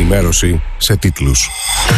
ενημέρωση σε τίτλους.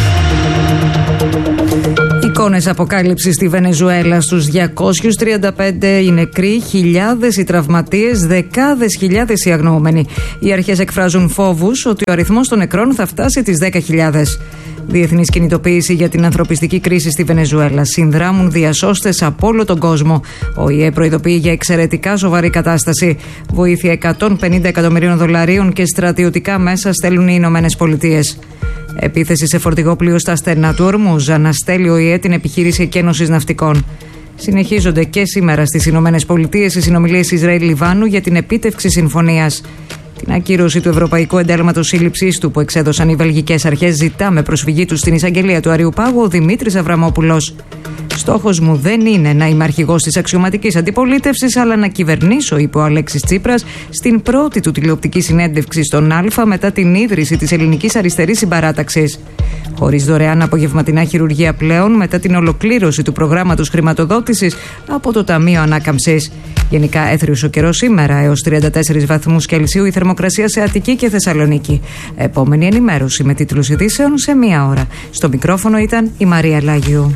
Εικόνες αποκάλυψης στη Βενεζουέλα. Στους 235 οι νεκροί, χιλιάδες οι τραυματίες, δεκάδες χιλιάδες οι αγνοούμενοι. Οι αρχές εκφράζουν φόβους ότι ο αριθμός των νεκρών θα φτάσει τις 10.000. Διεθνής κινητοποίηση για την ανθρωπιστική κρίση στη Βενεζουέλα. Συνδράμουν διασώστες από όλο τον κόσμο. Ο ΙΕ προειδοποιεί για εξαιρετικά σοβαρή κατάσταση. Βοήθεια 150 εκατομμυρίων δολαρίων και στρατιωτικά μέσα στέλνουν οι Ηνωμένες Πολιτείες. Επίθεση σε φορτηγό πλοίο στα στενά του Ορμούζ. Αναστέλει ο ΙΕ την επιχείρηση εκένωσης ναυτικών. Συνεχίζονται και σήμερα στις Ηνωμένες Πολιτείες οι συνομιλίες Ισραήλ-Λιβάνου για την επίτευξη συμφωνίας. Την ακύρωση του Ευρωπαϊκού Εντάλματος Σύλληψής του που εξέδωσαν οι βελγικές αρχές ζητά με προσφυγή του στην εισαγγελία του Αριουπάγου ο Δημήτρης Αβραμόπουλος. Στόχος μου δεν είναι να είμαι αρχηγός της αξιωματικής αντιπολίτευσης, αλλά να κυβερνήσω, είπε ο Αλέξης Τσίπρας στην πρώτη του τηλεοπτική συνέντευξη στον Α μετά την ίδρυση της Ελληνικής Αριστερής Συμπαράταξης. Χωρίς δωρεάν απογευματινά χειρουργία πλέον μετά την ολοκλήρωση του προγράμματος χρηματοδότησης από το Ταμείο Ανάκαμψης. Γενικά έθριος ο καιρός σήμερα, έως 34 βαθμούς Κελσίου η θερμοκρασία σε Αττική και Θεσσαλονίκη. Επόμενη ενημέρωση με τίτλους ειδήσεων σε 1 ώρα. Στο μικρόφωνο ήταν η Μαρία Λάγιου.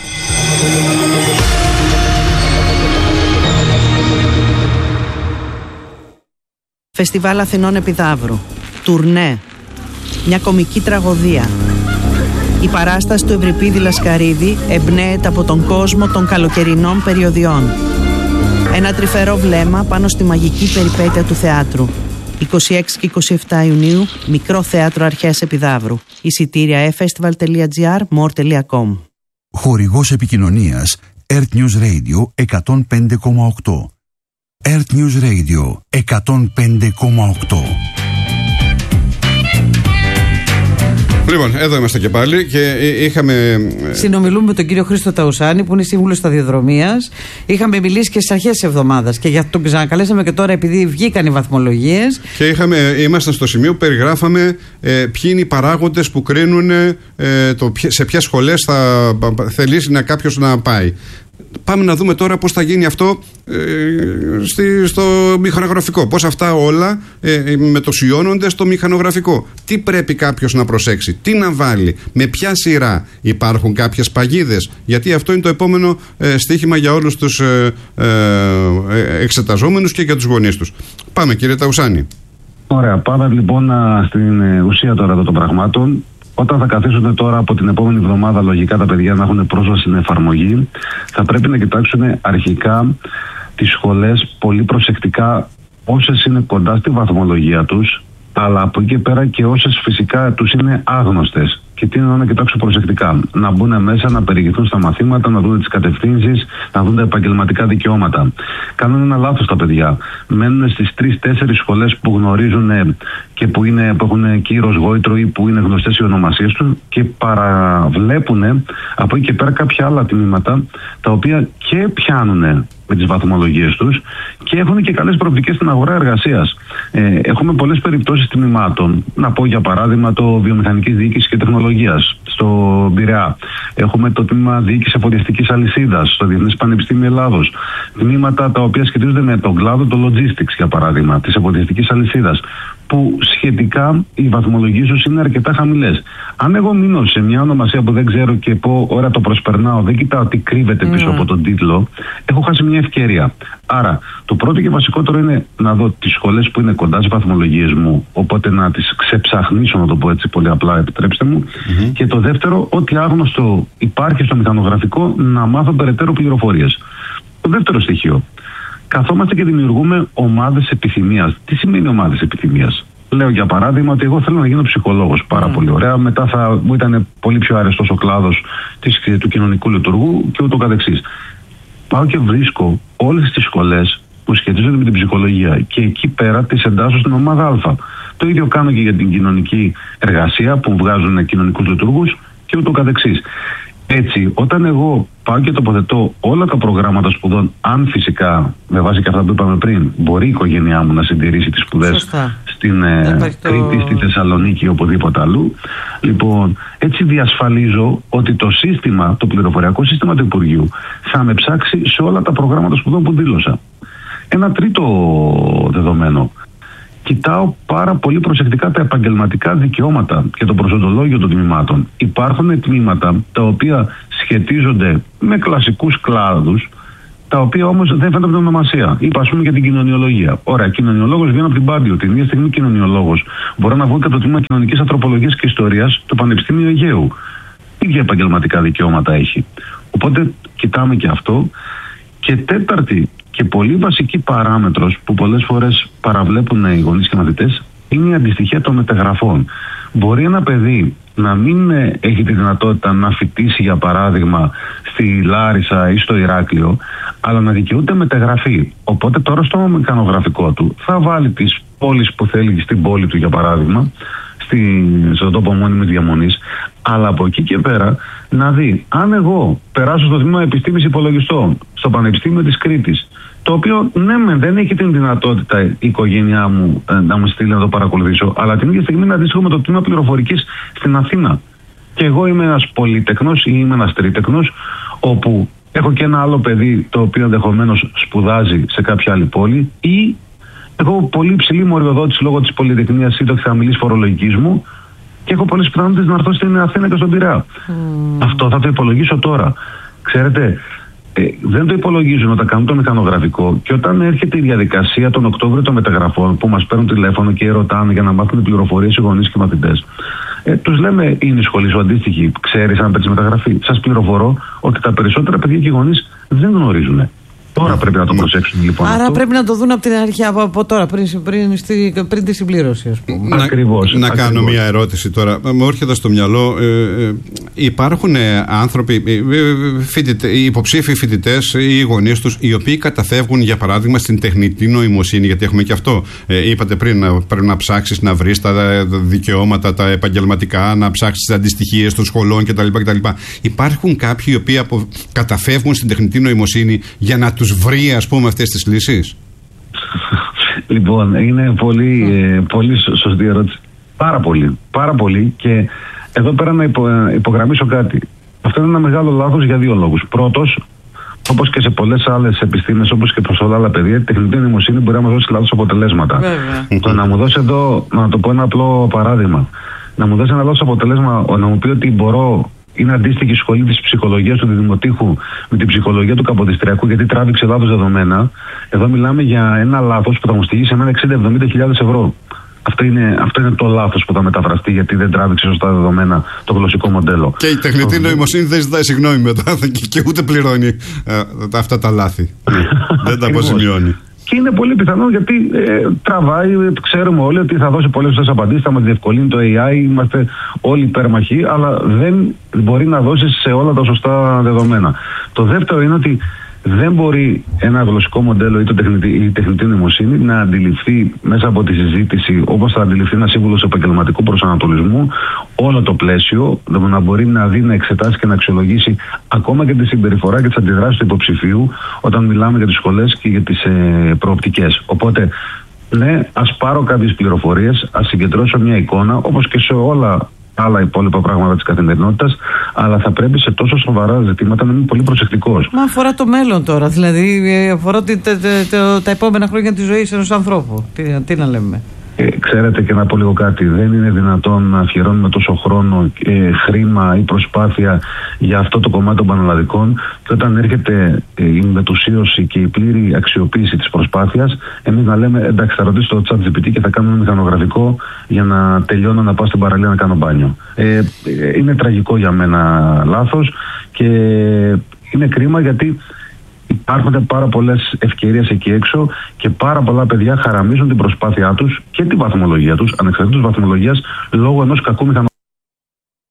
Φεστιβάλ Αθηνών Επιδαύρου. Τουρνέ. Μια κομική τραγωδία. Η παράσταση του Ευρυπίδη Λασκαρίδη εμπνέεται από τον κόσμο των καλοκαιρινών περιοδιών. Ένα τρυφερό βλέμμα πάνω στη μαγική περιπέτεια του θεάτρου. 26 και 27 Ιουνίου, Μικρό Θέατρο Αρχαίας Επιδαύρου. Εισιτήρια efestival.gr, more.com. Χορηγός επικοινωνίας Earth News Radio 105,8. Earth News Radio 105,8. Λοιπόν, εδώ είμαστε και πάλι και είχαμε... Συνομιλούμε με τον κύριο Χρήστο Ταουσάνη που είναι σύμβουλος σταδιοδρομίας. Είχαμε μιλήσει και στις αρχές της εβδομάδας και για τον ξανακαλέσαμε και τώρα επειδή βγήκαν οι βαθμολογίες. Και ήμασταν στο σημείο που περιγράφαμε ποιοι είναι οι παράγοντες που κρίνουν σε ποιες σχολές θα θελήσει κάποιος να πάει. Πάμε να δούμε τώρα πώς θα γίνει αυτό στο μηχανογραφικό. Πώς αυτά όλα μετοσιώνονται στο μηχανογραφικό. Τι πρέπει κάποιος να προσέξει, τι να βάλει, με ποια σειρά. Υπάρχουν κάποιες παγίδες, γιατί αυτό είναι το επόμενο στοίχημα για όλους τους εξεταζόμενους και για τους γονείς τους. Πάμε, κύριε Ταουσάνη. Ωραία, πάμε λοιπόν στην ουσία τώρα των πραγμάτων. Όταν θα καθίσουν τώρα από την επόμενη εβδομάδα λογικά τα παιδιά να έχουν πρόσβαση στην εφαρμογή, θα πρέπει να κοιτάξουν αρχικά τις σχολές πολύ προσεκτικά, όσες είναι κοντά στη βαθμολογία τους, αλλά από εκεί και πέρα και όσες φυσικά τους είναι άγνωστες. Και τι είναι να κοιτάξουν προσεκτικά. Να μπουν μέσα, να περιηγηθούν στα μαθήματα, να δουν τις κατευθύνσεις, να δουν τα επαγγελματικά δικαιώματα. Κάνουν ένα λάθος τα παιδιά. Μένουν στις 3-4 σχολές που γνωρίζουν και που έχουν κύρος γόητρο ή που είναι γνωστές οι ονομασίες του και παραβλέπουν από εκεί και πέρα κάποια άλλα τμήματα τα οποία και πιάνουν με τις βαθμολογίες τους και έχουν και καλές προοπτικές στην αγορά εργασίας. Έχουμε πολλές περιπτώσεις τμήματων. Να πω για παράδειγμα το βιομηχανικής διοίκησης και τεχνολογίας στο Πειραιά. Έχουμε το τμήμα διοίκησης εφοδιαστικής αλυσίδας στο Διεθνές Πανεπιστήμιο Ελλάδος. Τμήματα τα οποία σχετίζονται με τον κλάδο το logistics, για παράδειγμα, της εφοδιαστικής αλυσίδας, που σχετικά οι βαθμολογίες τους είναι αρκετά χαμηλές. Αν εγώ μείνω σε μια ονομασία που δεν ξέρω και πω ώρα το προσπερνάω, δεν κοιτάω τι κρύβεται πίσω από τον τίτλο, έχω χάσει μια ευκαιρία. Άρα, το πρώτο και βασικότερο είναι να δω τις σχολές που είναι κοντά στις βαθμολογίες μου, οπότε να τις ξεψαχνίσω, να το πω έτσι πολύ απλά, επιτρέψτε μου. Και το δεύτερο, ό,τι άγνωστο υπάρχει στο μηχανογραφικό, να μάθω περαιτέρω πληροφορίες. Το δεύτερο στοιχείο. Καθόμαστε και δημιουργούμε ομάδες επιθυμίας. Τι σημαίνει ομάδες επιθυμίας? Λέω για παράδειγμα ότι εγώ θέλω να γίνω ψυχολόγος. Πάρα πολύ ωραία. Μετά θα μου ήταν πολύ πιο αρεστός ο κλάδος του κοινωνικού λειτουργού και ούτω καθεξής. Πάω και βρίσκω όλες τις σχολές που σχετίζονται με την ψυχολογία και εκεί πέρα τις εντάσσω στην ομάδα Α. Το ίδιο κάνω και για την κοινωνική εργασία που βγάζουν κοινωνικούς λειτουργούς και ούτω καθεξής. Έτσι, όταν εγώ πάω και τοποθετώ όλα τα προγράμματα σπουδών, αν φυσικά, με βάση και αυτά που είπαμε πριν, μπορεί η οικογένειά μου να συντηρήσει τις σπουδές στην Κρήτη, στη Θεσσαλονίκη ή οπουδήποτε αλλού, λοιπόν, έτσι διασφαλίζω ότι το σύστημα, το πληροφοριακό σύστημα του Υπουργείου θα με ψάξει σε όλα τα προγράμματα σπουδών που δήλωσα. Ένα τρίτο δεδομένο. κοιτάω πάρα πολύ προσεκτικά τα επαγγελματικά δικαιώματα και το προσοντολόγιο των τμήματων. Υπάρχουν τμήματα τα οποία σχετίζονται με κλασικούς κλάδους, τα οποία όμως δεν φαίνονται από την ονομασία. Είπα, ας πούμε, για την κοινωνιολογία. Ωραία, κοινωνιολόγος βγαίνει από την Πάντιο. Την ίδια στιγμή κοινωνιολόγος μπορεί να βγει και από το τμήμα κοινωνικής ανθρωπολογίας και ιστορίας του Πανεπιστήμιου Αιγαίου. Ίδια επαγγελματικά δικαιώματα έχει. Οπότε κοιτάμε και αυτό. Και τέταρτη και πολύ βασική παράμετρος που πολλές φορές παραβλέπουν οι γονείς και μαθητές είναι η αντιστοιχεία των μεταγραφών. Μπορεί ένα παιδί να μην έχει τη δυνατότητα να φοιτήσει, για παράδειγμα, στη Λάρισα ή στο Ηράκλειο, αλλά να δικαιούται μεταγραφή. Οπότε τώρα στο μηχανογραφικό του θα βάλει τις πόλεις που θέλει στην πόλη του, για παράδειγμα, στον τόπο μόνιμης διαμονής, αλλά από εκεί και πέρα να δει, αν εγώ περάσω στο τμήμα επιστήμης υπολογιστών στο Πανεπιστήμιο της Κρήτης, το οποίο ναι, δεν έχει την δυνατότητα η οικογένειά μου να μου στείλει να το παρακολουθήσω, αλλά την ίδια στιγμή είναι αντίστοιχο με το τμήμα πληροφορικής στην Αθήνα. Και εγώ είμαι ένας πολυτεκνός ή είμαι ένας τρίτεκνος, όπου έχω και ένα άλλο παιδί το οποίο ενδεχομένως σπουδάζει σε κάποια άλλη πόλη, ή έχω πολύ ψηλή μοριοδότηση λόγω της πολυτεχνίας ή της χαμηλής φορολογικής μου και έχω πολλές πιθανότητες να έρθω στην Αθήνα και στον Πειραιά. Αυτό θα το υπολογίσω τώρα. Ξέρετε, δεν το υπολογίζουν όταν κάνουν το μηχανογραφικό, και όταν έρχεται η διαδικασία τον Οκτώβριο των μεταγραφών που μας παίρνουν τηλέφωνο και ρωτάνε για να μάθουν πληροφορίες οι γονείς και οι μαθητές, τους λέμε, είναι η σχολή σου αντίστοιχη, ξέρεις αν παίρνεις μεταγραφή? Σας πληροφορώ ότι τα περισσότερα παιδιά και οι γονείς δεν γνωρίζουν. Τώρα πρέπει να το προσέξουν λοιπόν. Άρα αυτό. πρέπει να το δουν από την αρχή, από τώρα, πριν τη συμπλήρωση, ας πούμε. Ακριβώς. Να κάνω μια ερώτηση τώρα. Μου έρχεται στο μυαλό, υπάρχουν άνθρωποι, υποψήφιοι φοιτητές ή οι γονείς τους, οι οποίοι καταφεύγουν, για παράδειγμα, στην τεχνητή νοημοσύνη, γιατί έχουμε και αυτό. Είπατε πριν, πρέπει να ψάξεις να βρεις τα δικαιώματα, τα επαγγελματικά, να ψάξεις τις αντιστοιχίες των σχολών κτλ. Υπάρχουν κάποιοι οι οποίοι καταφεύγουν στην τεχνητή νοημοσύνη για να τους βρει, ας πούμε, αυτές τις λύσεις? Λοιπόν, είναι πολύ σωστή ερώτηση. Πάρα πολύ, και εδώ πέρα να υπογραμμίσω κάτι. Αυτό είναι ένα μεγάλο λάθος για δύο λόγους. Πρώτος, όπως και σε πολλές άλλες επιστήμες, όπως και προς όλα άλλα παιδεία, η τεχνητή νοημοσύνη μπορεί να μας δώσει λάθος αποτελέσματα. Το να μου δώσει εδώ, να το πω ένα απλό παράδειγμα, να μου δώσει ένα λάθος αποτελέσμα, να μου πει ότι μπορώ, είναι αντίστοιχη σχολή της ψυχολογίας του Δημοτήχου με την ψυχολογία του Καποδιστριακού, γιατί τράβηξε λάθος δεδομένα. Εδώ μιλάμε για ένα λάθος που θα μου στοιχεί σε μένα 60-70 ευρώ. Αυτό είναι το λάθος που θα μεταφραστεί, γιατί δεν τράβηξε σωστά δεδομένα το γλωσσικό μοντέλο. Και η τεχνητή νοημοσύνη δεν ζητάει συγγνώμη μετά και ούτε πληρώνει αυτά τα λάθη. Δεν τα αποζημιώνει. Και είναι πολύ πιθανό, γιατί τραβάει, ξέρουμε όλοι ότι θα δώσει πολλές σωστές απαντήσεις, θα μας διευκολύνει το AI, είμαστε όλοι υπέρμαχοι, αλλά δεν μπορεί να δώσει σε όλα τα σωστά δεδομένα. Το δεύτερο είναι ότι δεν μπορεί ένα γλωσσικό μοντέλο ή η τεχνητή νοημοσύνη να αντιληφθεί μέσα από τη συζήτηση, όπως θα αντιληφθεί ένα σύμβουλος επαγγελματικού προσανατολισμού, όλο το πλαίσιο, να μπορεί να δει, να εξετάσει και να αξιολογήσει ακόμα και τη συμπεριφορά και τις αντιδράσεις του υποψηφίου όταν μιλάμε για τις σχολές και για τις προοπτικές. Οπότε, ναι, ας πάρω κάποιες πληροφορίες, ας συγκεντρώσω μια εικόνα, όπως και σε όλα άλλα υπόλοιπα πράγματα της καθημερινότητας, αλλά θα πρέπει σε τόσο σοβαρά ζητήματα να είμαι πολύ προσεκτικός. Μα αφορά το μέλλον τώρα, δηλαδή αφορά τα επόμενα χρόνια της ζωής ενός ανθρώπου. Τι να λέμε. Ξέρετε, και να πω λίγο κάτι, δεν είναι δυνατόν να αφιερώνουμε τόσο χρόνο, χρήμα ή προσπάθεια για αυτό το κομμάτι των πανελλαδικών, και όταν έρχεται η μετουσίωση και η πλήρη αξιοποίηση της προσπάθειας, εμείς να λέμε, εντάξει, θα ρωτήσω το ChatGPT και θα κάνω ένα μηχανογραφικό για να τελειώνω, να πάω στην παραλία να κάνω μπάνιο. Είναι τραγικό για μένα λάθος, και είναι κρίμα, γιατί υπάρχουν πάρα πολλές ευκαιρίες εκεί έξω και πάρα πολλά παιδιά χαραμίζουν την προσπάθειά τους και τη βαθμολογία τους, ανεξαρτήτως βαθμολογίας, λόγω ενός κακού μηχανογραφικού.